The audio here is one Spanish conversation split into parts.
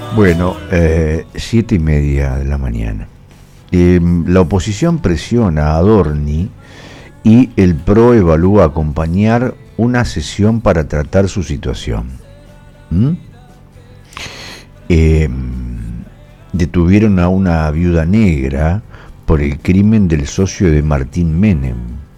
Bueno, 7:30 de la mañana. La oposición presiona a Dorni y el PRO evalúa acompañar una sesión para tratar su situación. Detuvieron a una viuda negra por el crimen del socio de Martín Menem.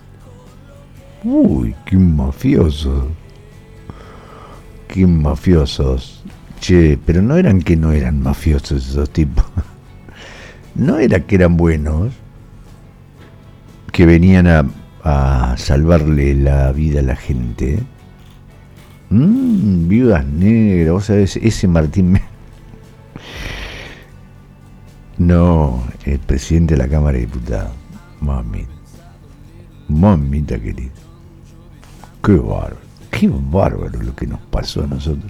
Uy, qué mafioso. Qué mafiosos. Che, pero no eran mafiosos esos tipos. No era que eran buenos, que venían a salvarle la vida a la gente. Viudas negras, vos sabés, ese Martín Menem. No, el presidente de la Cámara de Diputados. Mamita querida. Qué bárbaro lo que nos pasó a nosotros.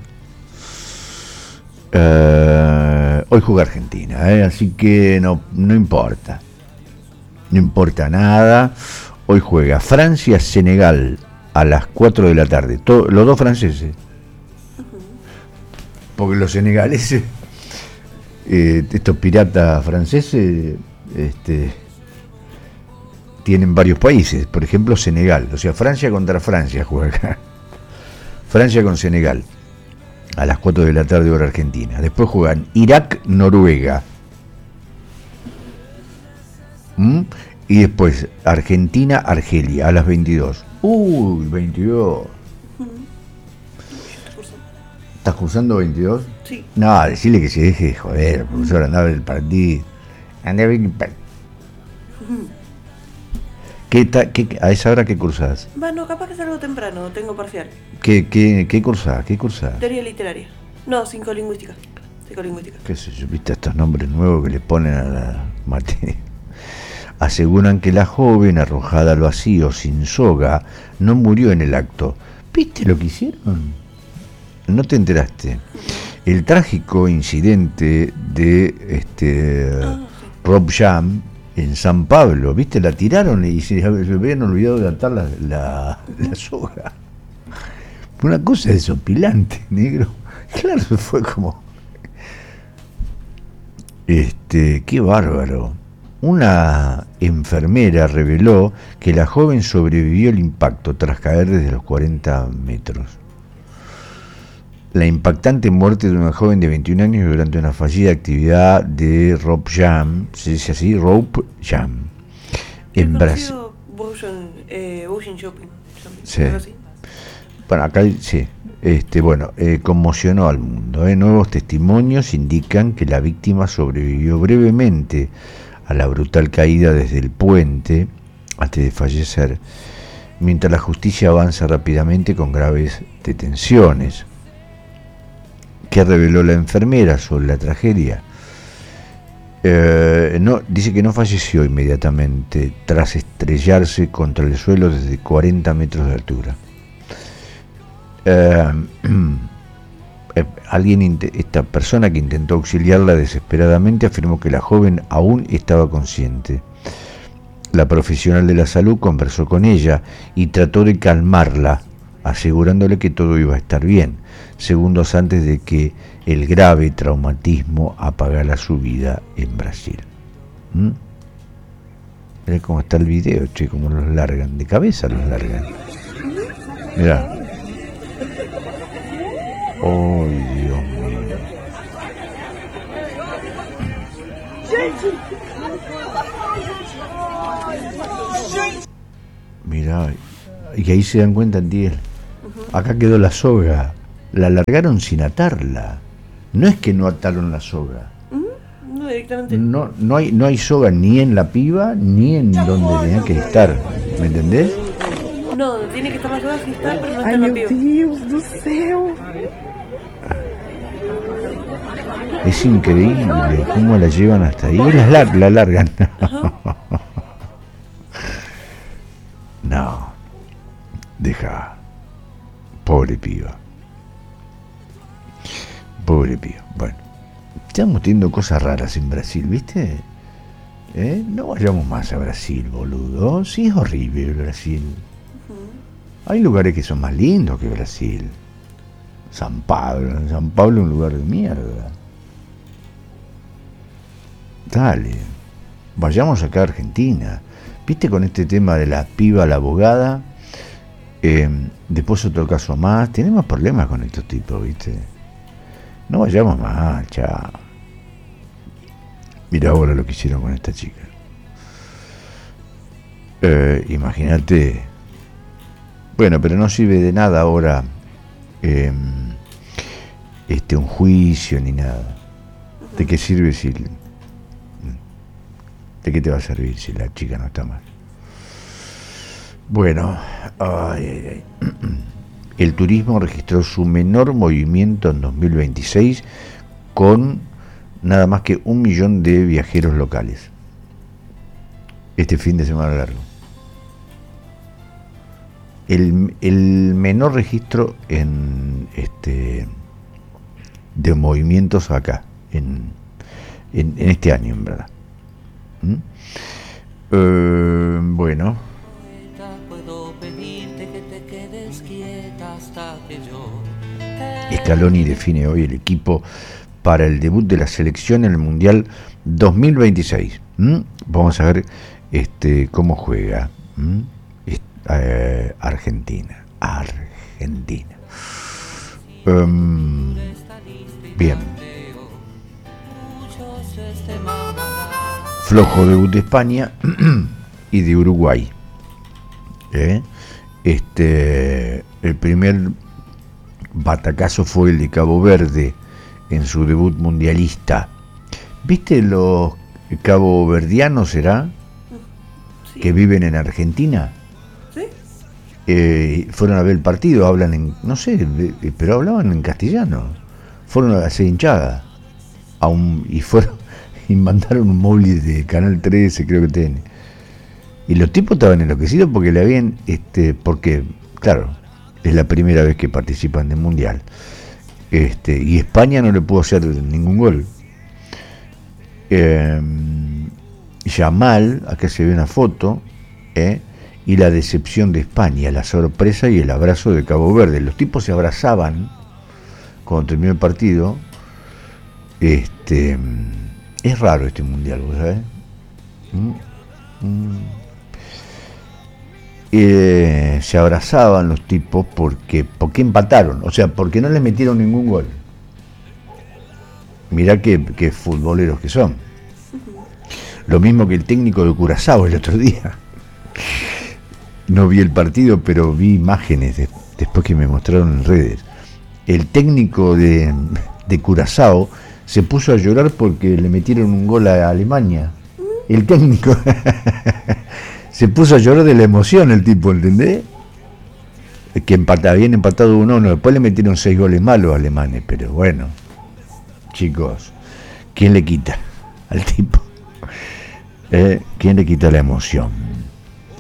Hoy juega Argentina, así que no importa. No importa nada. Hoy juega Francia-Senegal a las 4 de la tarde. Los dos franceses. Porque los senegaleses, estos piratas franceses, tienen varios países. Por ejemplo, Senegal. O sea, Francia contra Francia juega acá. Francia con Senegal a las 4 de la tarde hora argentina. Después juegan Irak-Noruega. Y después Argentina-Argelia a las 22. Uy, 22. ¿Estás cursando 22? Sí. No, decirle que se deje de joder, el profesor andaba en el partido. Andaba en el partido. ¿A esa hora qué cursás? Bueno, capaz que salgo temprano, tengo parcial. ¿Qué cursás? Teoría literaria. No, psicolingüística. ¿Qué sé yo? ¿Viste estos nombres nuevos que le ponen a la materia? Aseguran que la joven, arrojada al vacío sin soga, no murió en el acto. ¿Viste lo que hicieron? ¿No te enteraste? El trágico incidente de Rob Jam en San Pablo, ¿viste? La tiraron y se habían olvidado de atar la soga. Una cosa desopilante, negro. Claro, fue como... qué bárbaro. Una enfermera reveló que la joven sobrevivió al impacto tras caer desde los 40 metros. La impactante muerte de una joven de 21 años durante una fallida actividad de rope jam, se dice así, rope jam, en Brasil. Ocean Shopping. Sí. Bueno, acá sí. Conmocionó al mundo. Nuevos testimonios indican que la víctima sobrevivió brevemente a la brutal caída desde el puente antes de fallecer, mientras la justicia avanza rápidamente con graves detenciones. ¿Qué reveló la enfermera sobre la tragedia? Dice que no falleció inmediatamente tras estrellarse contra el suelo desde 40 metros de altura. Esta persona que intentó auxiliarla desesperadamente afirmó que la joven aún estaba consciente. La profesional de la salud conversó con ella y trató de calmarla, asegurándole que todo iba a estar bien, segundos antes de que el grave traumatismo apagara su vida en Brasil. Mirá cómo está el video, che, cómo los largan, de cabeza los largan. Mirá. ¡Oh, Dios mío! Mirá, y ahí se dan cuenta, Antiel. Acá quedó la soga. La largaron sin atarla. No es que no ataron la soga. No, directamente. No hay soga ni en la piba ni en donde tenía que estar. ¿Me entendés? No, tiene que estar la soga, sí está, pero no está en la piba. Ai, meu Deus do céu! Es increíble cómo la llevan hasta ahí. La largan. No. Deja. Pobre piba. Bueno. Estamos teniendo cosas raras en Brasil, ¿viste? No vayamos más a Brasil, boludo. Sí, es horrible Brasil. Hay lugares que son más lindos que Brasil. San Pablo es un lugar de mierda. Dale, vayamos acá a Argentina. ¿Viste con este tema de la piba, la abogada? Después otro caso más. Tenemos problemas con estos tipos, ¿viste? No vayamos más, chao. Mira ahora lo que hicieron con esta chica. Imagínate. Bueno, pero no sirve de nada ahora un juicio ni nada. ¿De qué sirve si... ¿De qué te va a servir si la chica no está mal? Bueno, el turismo registró su menor movimiento en 2026 con nada más que 1 millón de viajeros locales. Este fin de semana largo. El menor registro en de movimientos acá, en este año, en verdad. Bueno. Scaloni define hoy el equipo para el debut de la selección en el Mundial 2026. Vamos a ver cómo juega Argentina. Bien. Flojo debut de España y de Uruguay. El primer batacazo fue el de Cabo Verde en su debut mundialista. ¿Viste los caboverdianos, será? Sí. Que viven en Argentina. ¿Sí? Fueron a ver el partido, hablan en, no sé, pero hablaban en castellano. Fueron a hacer hinchada y fueron y mandaron un móvil de Canal 13, creo que tiene. Y los tipos estaban enloquecidos porque le habían, porque, claro, es la primera vez que participan del Mundial. Y España no le pudo hacer ningún gol. Yamal, acá se ve una foto, y la decepción de España, la sorpresa y el abrazo de Cabo Verde. Los tipos se abrazaban cuando terminó el partido. Es raro este mundial, ¿vos sabés? Se abrazaban los tipos porque empataron, o sea, porque no les metieron ningún gol. Mirá qué futboleros que son. Lo mismo que el técnico de Curazao el otro día. No vi el partido, pero vi imágenes después que me mostraron en redes. El técnico de Curazao se puso a llorar porque le metieron un gol a Alemania. El técnico se puso a llorar de la emoción, el tipo, ¿entendés? Que habían empatado 1-1, después le metieron 6 goles malos a alemanes, pero bueno, chicos, ¿quién le quita al tipo? ¿Quién le quita la emoción?